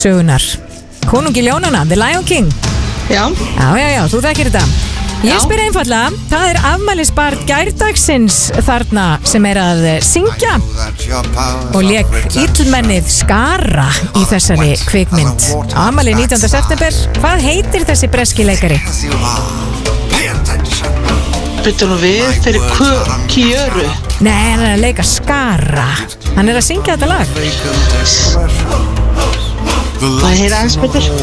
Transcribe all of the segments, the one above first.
sögunar. Konungi ljónanna, The Lion King. Já, Þú þekkir þetta. Ég spyr einfallega, það afmælisbarn gærdagsins þarna sem að syngja og lék illmennið Skara í þessari kvikmynd. Afmæli 19. september. Hvað heitir þessi breski leikari? byttu nú við fyrir Kjöru. Nei, hann að leika Skara. Hann að syngja þetta lag. Hvað heyra hans betur?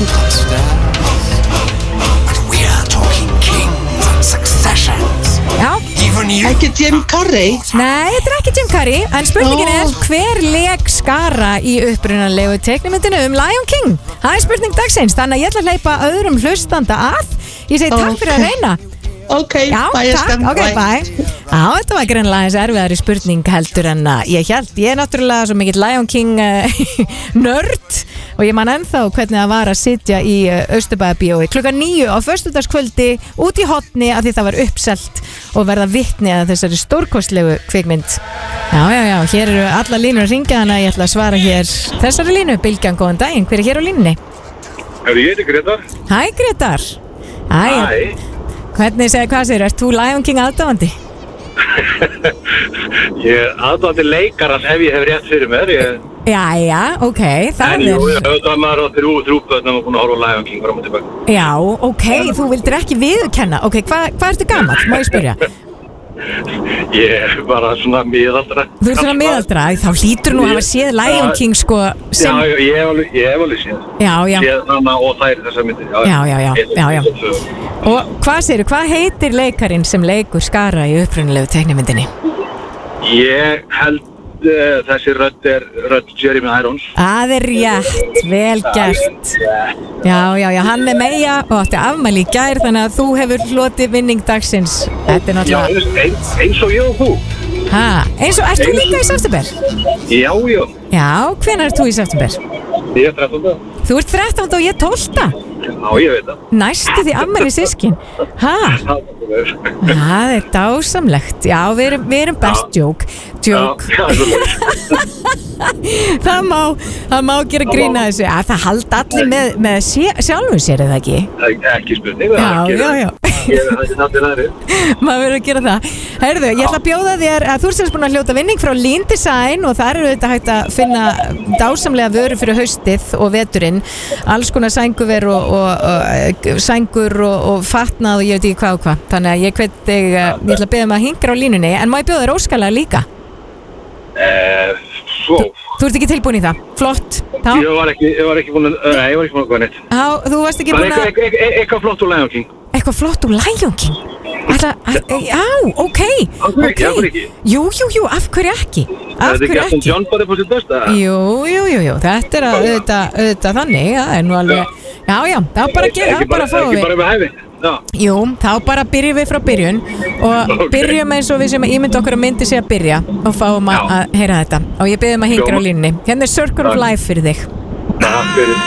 Já. Ekki Jim Carrey? Nei, þetta ekki Jim Carrey. En spurningin hver leik Skara í upprunalegu teiknimyndinu Lion King? Það spurning dagsins. Þannig að ég ætla að hleypa öðrum hlustanda að. Ég segi takk fyrir að reyna. Ok, bye. Þetta var greinlega eins erfiðari spurning heldur en ég held. Ég náttúrulega svo mikill Lion King nörd og ég man ennþá hvernig það var að sitja í Austurbæjarbíói klukkan 9 á föstudagskvöldi út í hotni að því það var uppselt og verða vitni að þessari stórkostlegu kvikmynd. Já, hér eru alla línur að ringja hana. Ég ætla að svara hér þessari línu. Bylgjan, góðan daginn. Hver er hér á línunni? Ég heiti Grétar. Hæ, Grétar. Hæ. Hvað segir, ert þú Lion King aðdáandi? Ég aðdáandi leikaran ef ég hef rétt fyrir mér. Jæja, ok, það jú, það maður á þrjúböðnum og búin að horfa á Lion King fram og tilbaka. Já, ok, þú vildir ekki viðurkenna. Ok, hvað ertu gamall, má ég spyrja? Ég er bara svona miðaldra. Þú ert svona miðaldra, þá hlýtur nú að hafa séð Lion King sko sem... Já, ég hef alveg séð. Já. Séð hana og þær þessar myndir. Já. Og hvað heitir leikarin sem leikur Skara í upprunalegu teiknimyndinni? Ég held þessi rödd er rödd Jeremy Irons. Það er rétt, vel gert. Já, hann er meja og átti afmæli í gær þannig að þú hefur hlotið vinning dagsins. Þetta er náttúrulega... Já, eins og ég og þú. Ert þú líka í september? Já. Já, hvenær ert þú í september? Ég er 13. Þú ert 13 og ég 12. Já, ég veit það. Næstu því afmæli systkin. Það er dásamlegt. Já, við erum best joke. Það má gera grína þessu. Það halda allir með sjálfum sér, eða ekki? Ekki spurning. Já. Maður verður að gera það. Heyrðu, ég ætla að bjóða þér að þú ert semst búin að hljóta vinning frá Lean Design og þar eru þetta hægt að finna dásamlega vöru fyrir haustið og veturinn. Alls konar sænguver og sængur og fatnað og ég veit ekki hvað og hvað. Þannig að ég ætla að biðja að hingra á línunni. En má ég bjóða þér óskalega líka? Þú ert ekki tilbúin í það? Flott. Ég var ekki búin að góða neitt. Þú varst ekki búin að... Eitthvað flott úr Lion King. Eitthvað flott úr Lion King? Já, ok. Jú, af hverju ekki? Þetta er Captain John bara på sitt besta? Jú, þetta er auðvitað þannig. Það er nú alveg... Já, þá bara fáum við. Ekki bara með hæfi? Jú, þá bara byrjum við frá byrjun og byrjum eins og við sem ímynda okkur að myndi sé að byrja og fáum að heyra þetta og ég byrjum að hingra á línunni. Hérna er Circle of Life fyrir þig.